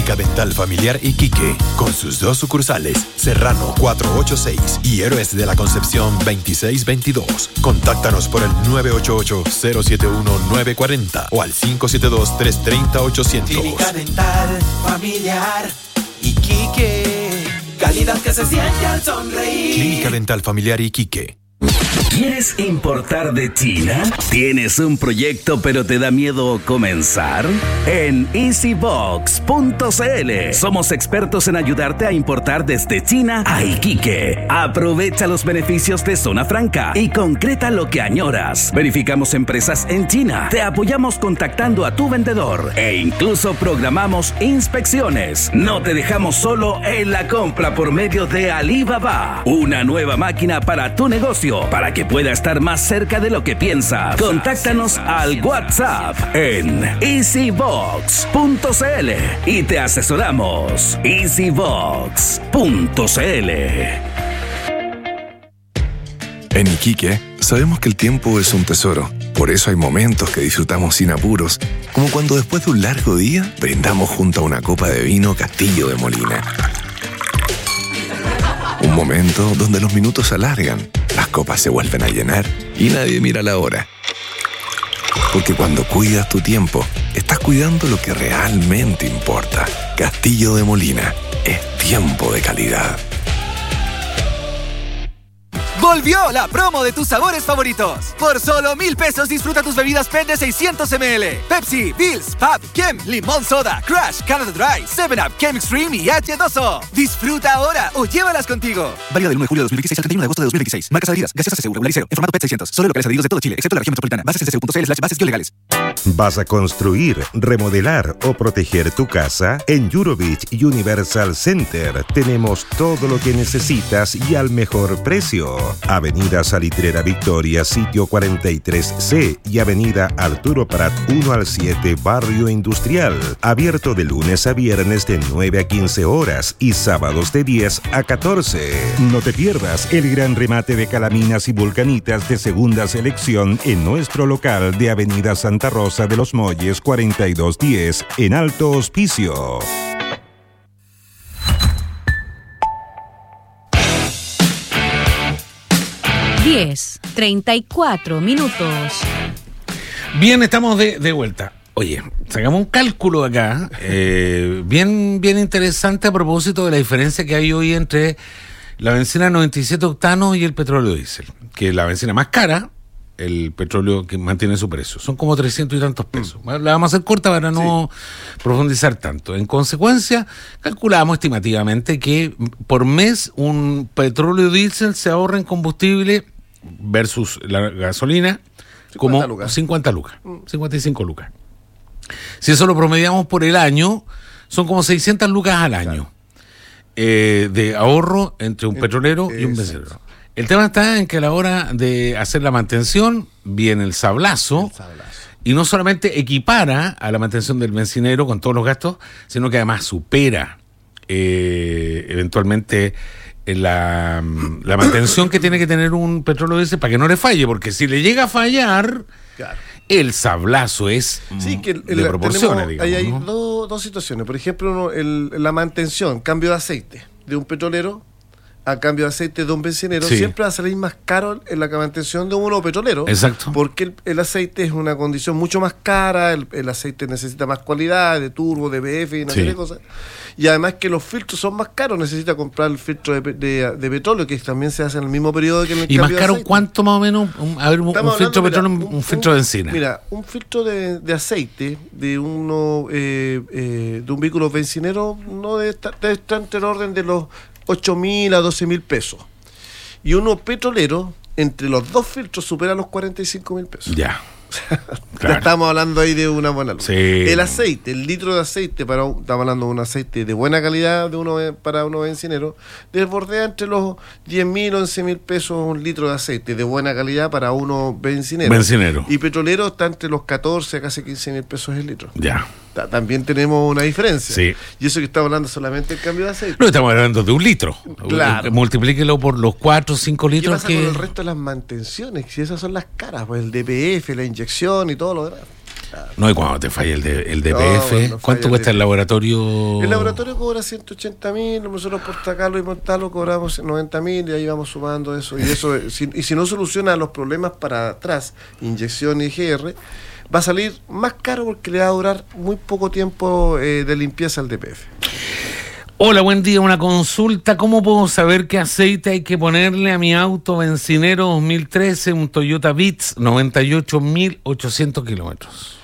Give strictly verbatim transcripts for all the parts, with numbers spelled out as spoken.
Clínica Dental Familiar Iquique, con sus dos sucursales, Serrano cuatrocientos ochenta y seis y Héroes de la Concepción veintiséis veintidós. Contáctanos por el nueve ocho ocho, cero siete uno, nueve cuatro cero o al cinco siete dos, tres tres cero, ochocientos. Clínica Dental Familiar Iquique, calidad que se siente al sonreír. Clínica Dental Familiar Iquique. ¿Quieres importar de China? ¿Tienes un proyecto pero te da miedo comenzar? En easybox punto c l somos expertos en ayudarte a importar desde China a Iquique. Aprovecha los beneficios de Zona Franca y concreta lo que añoras. Verificamos empresas en China, te apoyamos contactando a tu vendedor e incluso programamos inspecciones. No te dejamos solo en la compra por medio de Alibaba, una nueva máquina para tu negocio, para que pueda estar más cerca de lo que piensas. Contáctanos al WhatsApp en easybox punto c l y te asesoramos. easybox punto c l. En Iquique sabemos que el tiempo es un tesoro. Por eso hay momentos que disfrutamos sin apuros, como cuando después de un largo día brindamos junto a una copa de vino Castillo de Molina. Un momento donde los minutos se alargan, las copas se vuelven a llenar y nadie mira la hora. Porque cuando cuidas tu tiempo, estás cuidando lo que realmente importa. Castillo de Molina, es tiempo de calidad. ¡Volvió la promo de tus sabores favoritos! Por solo mil pesos disfruta tus bebidas P E T de seiscientos mililitros. Pepsi, Bills, Pab, Kem, Limón Soda, Crush, Canada Dry, seven up, Kem Extreme y H dos O. Disfruta ahora o llévalas contigo. Válida del uno de julio de dos mil veintiséis al treinta y uno de agosto de dos mil veintiséis. Marcas adheridas. Gaseosa C C U Regularizero. En formato P E T seiscientos. Solo locales adheridos de todo Chile, excepto la región metropolitana. Bases c c u punto c l slash bases legales. ¿Vas a construir, remodelar o proteger tu casa? En Eurovich Universal Center tenemos todo lo que necesitas y al mejor precio. Avenida Salitrera Victoria, sitio cuarenta y tres C y Avenida Arturo Prat uno al siete, Barrio Industrial. Abierto de lunes a viernes de nueve a quince horas y sábados de diez a catorce. No te pierdas el gran remate de calaminas y vulcanitas de segunda selección en nuestro local de Avenida Santa Rosa de los Molles cuarenta y dos diez en Alto Hospicio. diez, treinta y cuatro minutos. Bien, estamos de, de vuelta. Oye, sacamos un cálculo acá, eh, bien, bien interesante a propósito de la diferencia que hay hoy entre la bencina noventa y siete octanos y el petróleo diésel. Que la bencina más cara, el petróleo que mantiene su precio. Son como trescientos y tantos pesos. Mm. La vamos a hacer corta para no sí. profundizar tanto. En consecuencia, calculamos estimativamente que por mes un petróleo diésel se ahorra en combustible versus la gasolina como lucas. cincuenta lucas, cincuenta y cinco lucas. Si eso lo promediamos por el año, son como seiscientas lucas al año. Claro. Eh, de ahorro entre un petrolero eh, y un bencinero. El tema está en que a la hora de hacer la mantención viene el sablazo, el sablazo. Y no solamente equipara a la mantención del bencinero con todos los gastos, sino que además supera eh, eventualmente la, la mantención que tiene que tener un petróleo diésel para que no le falle, porque si le llega a fallar, claro. el sablazo es sí, que el, de el, proporciones, tenemos, digamos. Hay, hay ¿no? dos, dos situaciones. Por ejemplo, el, la mantención, cambio de aceite de un petrolero a cambio de aceite de un bencinero, sí. siempre va a salir más caro en la mantención de uno petrolero. Exacto. Porque el, el aceite es una condición mucho más cara, el, el aceite necesita más cualidad, de turbo, de B F y una sí. serie de cosas. Y además que los filtros son más caros, necesita comprar el filtro de, de, de petróleo, que también se hace en el mismo periodo que en el ¿Y cambio más caro de aceite. cuánto más o menos? Un, a ver, un, un filtro de petróleo, mira, un, un filtro de benzina. Mira, un filtro de, de aceite de uno eh, eh, de un vehículo bencinero no debe estar, debe estar entre el orden de los ocho mil a doce mil pesos. Y uno petrolero, entre los dos filtros, supera los cuarenta y cinco mil pesos. Ya. Claro. Ya estamos hablando ahí de una buena luz. Sí. El aceite, el litro de aceite, para un, estamos hablando de un aceite de buena calidad de uno para uno bencinero, desbordea entre los diez mil, once mil pesos un litro de aceite de buena calidad para uno bencinero. Bencinero. Y petrolero está entre los catorce a casi quince mil pesos el litro. Ya. También tenemos una diferencia. Sí. Y eso que estamos hablando solamente del cambio de aceite. No, estamos hablando de un litro. Claro. Multiplíquelo por los cuatro o cinco litros. ¿Qué pasa que... con el resto de las mantenciones? Si esas son las caras, pues el D P F, la inyección y todo lo demás. Claro. No, y cuando te falla el, de, el D P F, no, bueno, ¿cuánto cuesta el, el laboratorio? El laboratorio cobra ciento ochenta mil, nosotros por sacarlo y montarlo cobramos noventa mil y ahí vamos sumando eso. Y eso si, y si no soluciona los problemas para atrás, inyección y G R, va a salir más caro porque le va a durar muy poco tiempo eh, de limpieza al D P F. Hola, buen día, una consulta. ¿Cómo puedo saber qué aceite hay que ponerle a mi auto bencinero dos mil trece, un Toyota Vitz, noventa y ocho mil ochocientos kilómetros?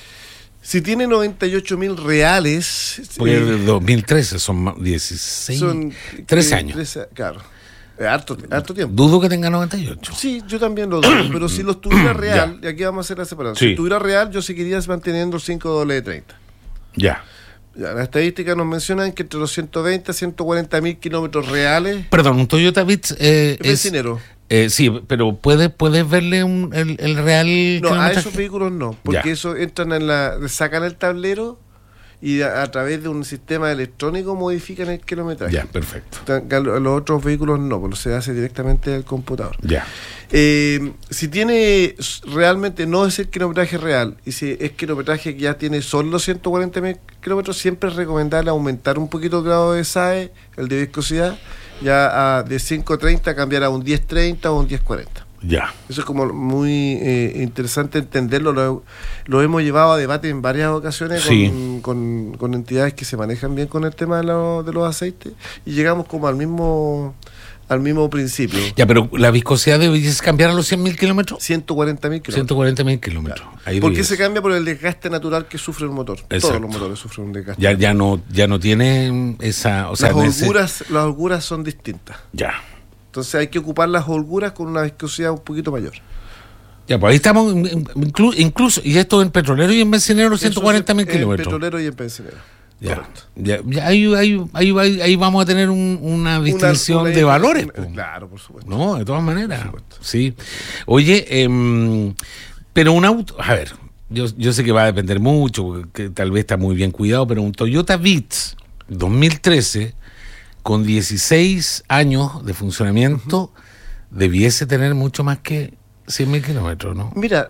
Si tiene noventa y ocho mil reales... Porque eh, dos mil trece son dieciséis, son, trece eh, años. trece, claro, harto, harto tiempo. Dudo que tenga noventa y ocho. Sí, yo también lo dudo, pero si lo tuviera real, y aquí vamos a hacer la separación, sí. Si tuviera real, yo seguiría manteniendo el cinco doble treinta. Ya. Ya, las estadísticas nos mencionan que entre los ciento veinte a ciento cuarenta mil kilómetros reales... Perdón, un Toyota Vitz eh, es... bencinero. Eh, sí, pero ¿puedes, puedes verle un, el, el real... No, a esos vehículos no, porque ya. Eso entran en la... sacan el tablero y a, a través de un sistema electrónico modifican el kilometraje. Ya, perfecto. Los otros vehículos no, porque se hace directamente del computador. Ya. Eh, si tiene realmente, no es el kilometraje real, y si es kilometraje que ya tiene solo ciento cuarenta mil kilómetros, siempre es recomendable aumentar un poquito el grado de S A E, el de viscosidad, ya a, de cinco treinta cambiar a un diez treinta o un diez cuarenta. Ya. Eso es como muy eh, interesante entenderlo. Lo, lo hemos llevado a debate en varias ocasiones sí. con, con, con entidades que se manejan bien con el tema de, lo, de los aceites y llegamos como al mismo al mismo principio. Ya, pero la viscosidad debe cambiar a los cien mil kilómetros. ciento cuarenta mil kilómetros. ciento cuarenta mil kilómetros. Claro. ¿Por qué se cambia? Por el desgaste natural que sufre el motor. Exacto. Todos los motores sufren un desgaste. Ya, ya no, ya no tiene esa, o sea, las holguras, ese... las holguras son distintas. Ya. Entonces hay que ocupar las holguras con una viscosidad un poquito mayor. Ya, pues ahí estamos, inclu, incluso, y esto en petrolero y en bencinero, ciento cuarenta mil kilómetros. En petrolero y en bencinero. Ya, ya, ya ahí, ahí, ahí, ahí vamos a tener un, una distinción una, una, de valores. Una, claro, por supuesto. No, de todas maneras. Sí. Oye, eh, pero un auto, a ver, yo, yo sé que va a depender mucho, que tal vez está muy bien cuidado, pero un Toyota Vitz dos mil trece con dieciséis años de funcionamiento uh-huh. debiese tener mucho más que cien mil kilómetros, ¿no? Mira,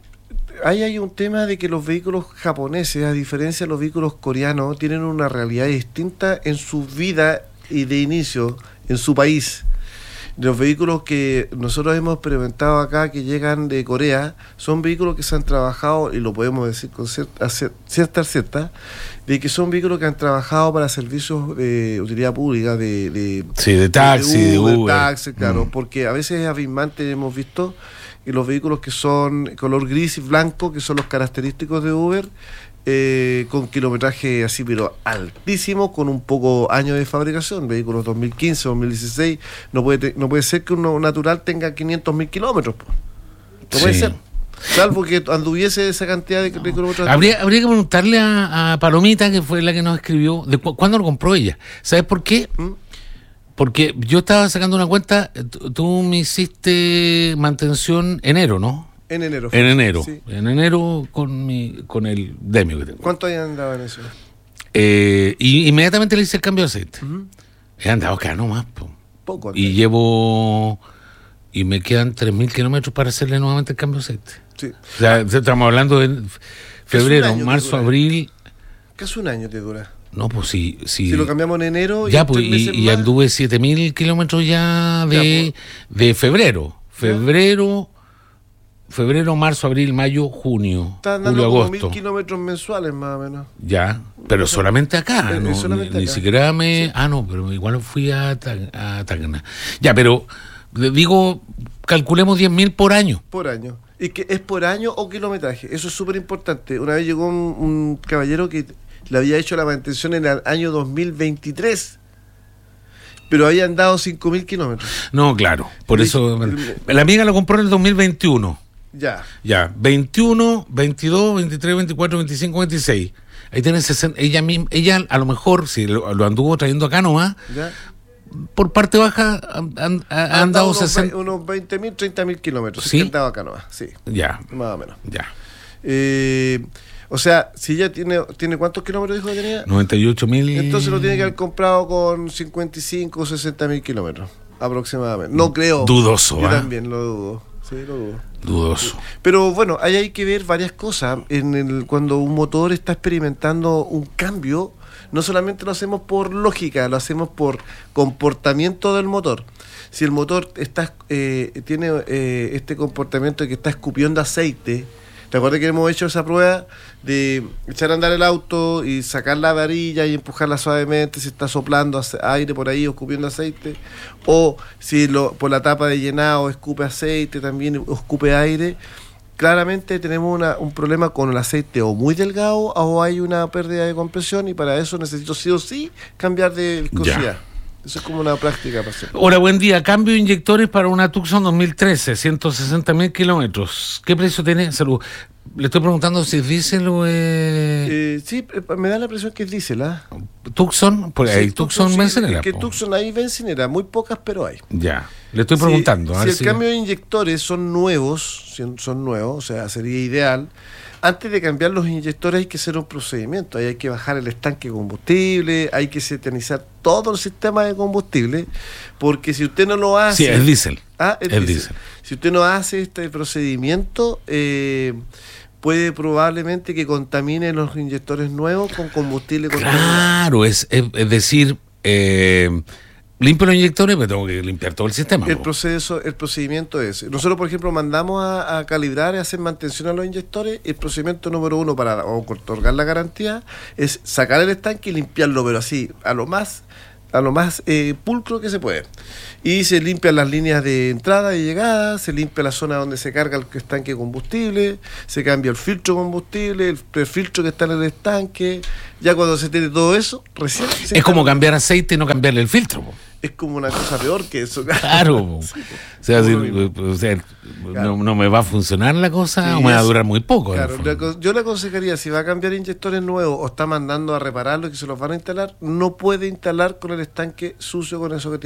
ahí hay un tema de que los vehículos japoneses, a diferencia de los vehículos coreanos, tienen una realidad distinta en su vida y de inicio en su país. Los vehículos que nosotros hemos experimentado acá, que llegan de Corea, son vehículos que se han trabajado, y lo podemos decir con cierta cierta, cierta de que son vehículos que han trabajado para servicios de utilidad pública, de, de, sí, de taxi, de Uber, de Uber. taxi, claro, mm. porque a veces es abismante, hemos visto, y los vehículos que son color gris y blanco, que son los característicos de Uber, eh, con kilometraje así, pero altísimo, con un poco años de fabricación, vehículos dos mil quince, dos mil dieciséis, no puede te, no puede ser que uno natural tenga quinientos mil kilómetros, po. no sí. puede ser, salvo que anduviese esa cantidad de, no. de kilómetros. Habría, habría que preguntarle a, a Palomita, que fue la que nos escribió, de cu- cuándo lo compró ella. ¿Sabes por qué? ¿Mm? Porque yo estaba sacando una cuenta, tú me hiciste mantención enero, ¿no? En enero. En enero. Sí. En enero con mi con el Demio que tengo. ¿Cuánto hayan andado en eso? Eh, y inmediatamente le hice el cambio de aceite. Uh-huh. He andado acá nomás. Po. Poco. Y antes. llevo... Y me quedan tres mil kilómetros para hacerle nuevamente el cambio de aceite. Sí. O sea, estamos hablando de febrero, marzo, abril... Casi un año te dura. No, pues sí, sí. Si lo cambiamos en enero... Ya, pues, y, y anduve siete mil kilómetros ya de, ya, pues. de febrero. Febrero, ¿ya? febrero, marzo, abril, mayo, junio, Está andando julio, como agosto. mil kilómetros mensuales más o menos. Ya, pero solamente acá, ¿no? Solamente ni, acá. ni siquiera me... Sí. Ah, no, pero igual fui a, a Tacna. Ya, pero digo, calculemos diez mil por año. Por año. Y que es por año o kilometraje. Eso es súper importante. Una vez llegó un, un caballero que le había hecho la mantención en el año dos mil veintitrés, pero había andado cinco mil kilómetros. No, claro, por y, eso... La amiga lo compró en el dos mil veintiuno. Ya. Ya, veintiuno, veintidós, veintitrés, veinticuatro, veinticinco, veintiséis. Ahí tiene sesenta. Ella, ella a lo mejor, si lo, lo anduvo trayendo acá nomás, ya. por parte baja han, han, ha andado unos, sesenta. Unos veinte mil, treinta mil kilómetros. ¿Sí? Han andado acá nomás, sí. Ya. Más o menos. Ya. Eh... O sea, si ella tiene, ¿tiene cuántos kilómetros dijo que tenía? noventa y ocho mil. Entonces lo tiene que haber comprado con cincuenta y cinco o sesenta mil kilómetros, aproximadamente. No creo. Dudoso, Yo ¿eh? también lo dudo. Sí, lo dudo. Dudoso. Pero bueno, ahí hay que ver varias cosas. En el, cuando un motor está experimentando un cambio, no solamente lo hacemos por lógica, lo hacemos por comportamiento del motor. Si el motor está eh, tiene eh, este comportamiento de que está escupiendo aceite, ¿te acuerdas que hemos hecho esa prueba de echar a andar el auto y sacar la varilla y empujarla suavemente si está soplando aire por ahí o escupiendo aceite? O si lo, por la tapa de llenado escupe aceite también o escupe aire. Claramente tenemos una, un problema con el aceite o muy delgado o hay una pérdida de compresión y para eso necesito sí o sí cambiar de viscosidad. Ya. Eso es como una práctica para hacer. Hola, buen día. Cambio de inyectores para una Tucson dos mil trece, ciento sesenta mil kilómetros. ¿Qué precio tiene? Salud. Le estoy preguntando si es diésel o es... Eh, sí, me da la impresión que es diésel, ¿ah? ¿eh? ¿Tucson? Pues sí, hay Tucson, Tucson bencinera. Que Tucson hay bencinera, muy pocas, pero hay. Ya, le estoy preguntando. Si, a si ver el si... cambio de inyectores son nuevos, son nuevos, o sea, sería ideal. Antes de cambiar los inyectores hay que hacer un procedimiento, hay que bajar el estanque de combustible, hay que setenizar todo el sistema de combustible, porque si usted no lo hace... Sí, es diésel. Ah, es, es diésel. diésel. Si usted no hace este procedimiento, eh, puede probablemente que contamine los inyectores nuevos con combustible contaminado. Claro, es, es, es decir... Eh, limpio los inyectores, pero tengo que limpiar todo el sistema. El proceso, el procedimiento es, nosotros por ejemplo mandamos a, a calibrar y hacer mantención a los inyectores. El procedimiento número uno para otorgar la garantía es sacar el estanque y limpiarlo, pero así, a lo más a lo más eh, pulcro que se puede. Y se limpian las líneas de entrada y llegada, se limpia la zona donde se carga el estanque de combustible, se cambia el filtro de combustible, el prefiltro que está en el estanque. Ya cuando se tiene todo eso, recién se es como cambia. Cambiar aceite y no cambiarle el filtro, po. Es como una cosa peor que eso. Claro. Sí, o sea, si, o sea claro. no, no me va a funcionar la cosa, sí, o me va a durar muy poco. Claro, le, yo le aconsejaría, si va a cambiar inyectores nuevos o está mandando a repararlos y que se los van a instalar, no puede instalar con el estanque sucio con eso que tiene.